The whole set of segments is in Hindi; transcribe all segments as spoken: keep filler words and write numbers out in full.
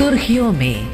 सुर्खियों में।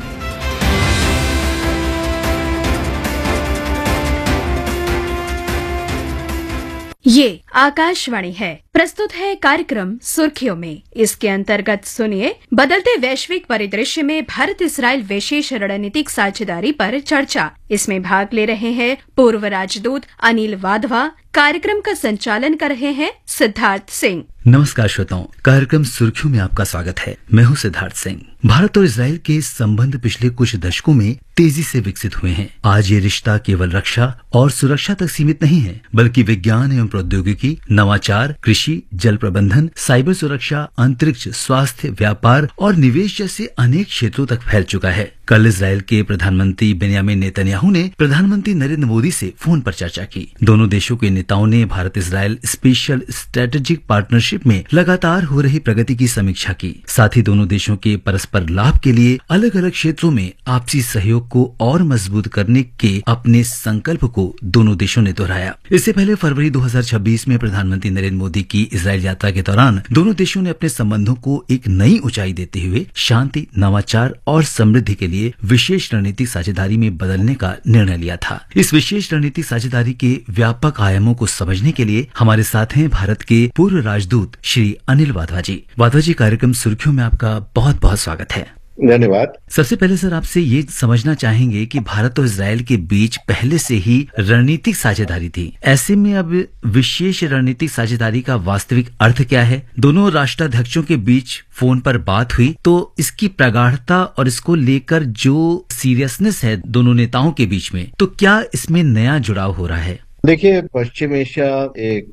ये आकाशवाणी है। प्रस्तुत है कार्यक्रम सुर्खियों में। इसके अंतर्गत सुनिए, बदलते वैश्विक परिदृश्य में भारत इस्राइल विशेष रणनीतिक साझेदारी पर चर्चा। इसमें भाग ले रहे हैं पूर्व राजदूत अनिल वाधवा। कार्यक्रम का संचालन कर रहे हैं सिद्धार्थ सिंह। नमस्कार श्रोताओं, कार्यक्रम सुर्खियों में आपका स्वागत है। मैं हूं सिद्धार्थ सिंह। भारत और इस्राइल के संबंध पिछले कुछ दशकों में तेजी से विकसित हुए हैं। आज ये रिश्ता केवल रक्षा और सुरक्षा तक सीमित नहीं है, बल्कि विज्ञान एवं प्रौद्योगिकी, नवाचार, कृषि, जल प्रबंधन, साइबर सुरक्षा, अंतरिक्ष, स्वास्थ्य, व्यापार और निवेश जैसे अनेक क्षेत्रों तक फैल चुका है। कल इस्राइल के प्रधानमंत्री बेन्यामिन नेतन्याहू ने प्रधानमंत्री नरेंद्र मोदी से फोन पर चर्चा की। दोनों देशों के नेताओं ने Bharat Israel special strategic partnership में लगातार हो रही प्रगति की समीक्षा की। साथ ही दोनों देशों के परस्पर लाभ के लिए अलग अलग क्षेत्रों में आपसी सहयोग को और मजबूत करने के अपने संकल्प को दोनों देशों ने दोहराया। इससे पहले फरवरी दो हज़ार छब्बीस में प्रधानमंत्री नरेंद्र मोदी की इस्राइल यात्रा के दौरान दोनों देशों ने अपने संबंधों को एक नई ऊंचाई देते हुए शांति, नवाचार और समृद्धि के लिए विशेष रणनीतिक साझेदारी में बदलने का निर्णय लिया था। इस विशेष रणनीतिक साझेदारी के व्यापक आयामों को समझने के लिए हमारे साथ हैं भारत के पूर्व राजदूत श्री अनिल वाधवा जी। वाधवा जी, कार्यक्रम सुर्खियों में आपका बहुत बहुत स्वागत है। धन्यवाद। सबसे पहले सर, आपसे ये समझना चाहेंगे कि भारत और इस्राइल के बीच पहले से ही रणनीतिक साझेदारी थी। ऐसे में अब विशेष रणनीतिक साझेदारी का वास्तविक अर्थ क्या है? दोनों राष्ट्राध्यक्षों के बीच फोन पर बात हुई, तो इसकी प्रगाढ़ता और इसको लेकर जो सीरियसनेस है दोनों नेताओं के बीच में, तो क्या इसमें नया जुड़ाव हो रहा है? देखिए, पश्चिम एशिया एक